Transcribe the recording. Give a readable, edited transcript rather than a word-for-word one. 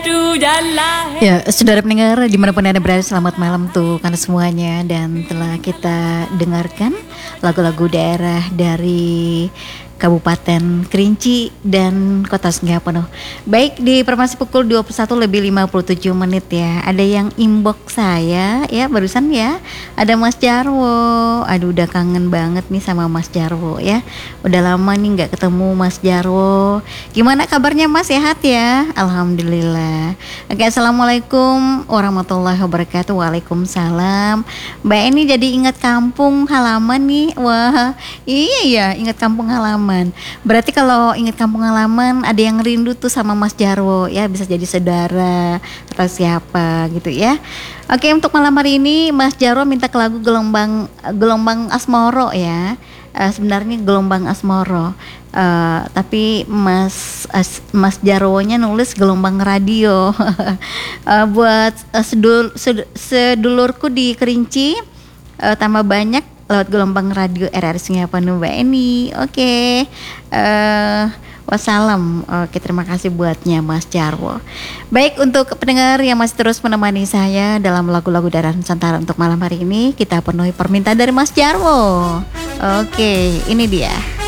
Ya, saudara pendengar dimanapun Anda berada, selamat malam tuh karena semuanya. Dan telah kita dengarkan lagu-lagu daerah dari Kabupaten Kerinci dan Kota Sungai Penuh. Baik, di informasi pukul 21:57 ya. Ada yang inbox saya ya barusan ya. Ada Mas Jarwo. Aduh, udah kangen banget nih sama Mas Jarwo ya. Udah lama nih nggak ketemu Mas Jarwo. Gimana kabarnya Mas, sehat ya? Alhamdulillah. Oke, assalamualaikum warahmatullahi wabarakatuh. Waalaikumsalam. Mbak ini jadi ingat kampung halaman nih. Wah, iya ya, ingat kampung halaman. Berarti kalau ingat kampung halaman ada yang rindu tuh sama Mas Jarwo ya, bisa jadi saudara atau siapa gitu ya. Oke, untuk malam hari ini Mas Jarwo minta ke lagu gelombang Asmoro ya. Sebenarnya gelombang Asmoro. Tapi Mas Jarwonya nulis gelombang radio. Buat sedulurku di Kerinci, tambah banyak lewat gelombang radio RRI Sungai Penuh Mbak Eni. Oke. Wassalam. Oke, terima kasih buatnya Mas Jarwo. Baik, untuk pendengar yang masih terus menemani saya dalam lagu-lagu daerah Nusantara untuk malam hari ini, kita penuhi permintaan dari Mas Jarwo. Oke, ini dia.